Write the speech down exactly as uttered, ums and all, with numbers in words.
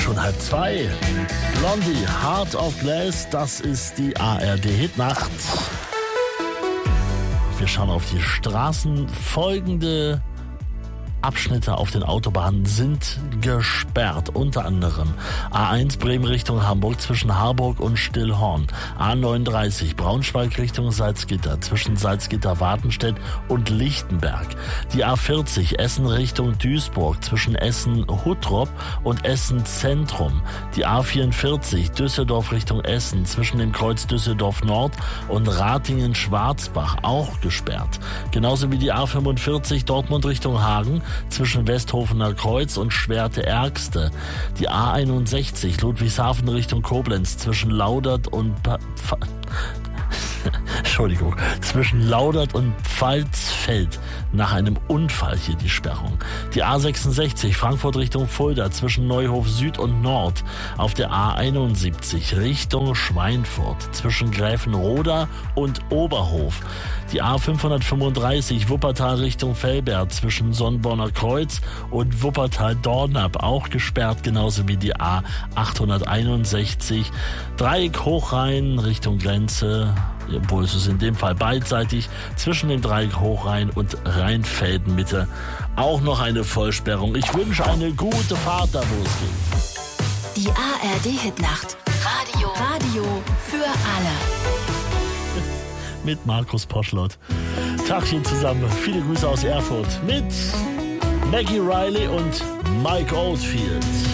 Schon halb zwei. Blondie, Heart of Glass, das ist die A R D-Hitnacht. Wir schauen auf die Straßen. Folgende Abschnitte auf den Autobahnen sind gesperrt. Unter anderem A eins Bremen Richtung Hamburg zwischen Harburg und Stillhorn. A neununddreißig Braunschweig Richtung Salzgitter zwischen Salzgitter-Wartenstedt und Lichtenberg. Die A vierzig Essen Richtung Duisburg zwischen Essen-Huttrop und Essen-Zentrum. Die A vierundvierzig Düsseldorf Richtung Essen zwischen dem Kreuz Düsseldorf Nord und Ratingen-Schwarzbach auch gesperrt. Genauso wie die A fünfundvierzig Dortmund Richtung Hagen zwischen Westhofener Kreuz und Schwerte-Ergste. Die A einundsechzig Ludwigshafen Richtung Koblenz zwischen Laudert und pa- Pf- Entschuldigung, zwischen Laudert und Pfalzfeld nach einem Unfall hier die Sperrung. Die A sechsundsechzig Frankfurt Richtung Fulda zwischen Neuhof Süd und Nord. Auf der A einundsiebzig Richtung Schweinfurt zwischen Gräfenroda und Oberhof. Die A fünfhundertfünfunddreißig Wuppertal Richtung Velbert zwischen Sonnborner Kreuz und Wuppertal-Dornap auch gesperrt, genauso wie die A achthunderteinundsechzig Dreieck Hochrhein Richtung Grenze, obwohl es ist in dem Fall beidseitig, zwischen dem Dreieck Hochrhein und Rheinfelden-Mitte auch noch eine Vollsperrung. Ich wünsche eine gute Fahrt, da wo es geht. Die A R D-Hitnacht. Radio. Radio für alle. Mit Markus Poschlott. Tagchen zusammen. Viele Grüße aus Erfurt mit Maggie Riley und Mike Oldfield.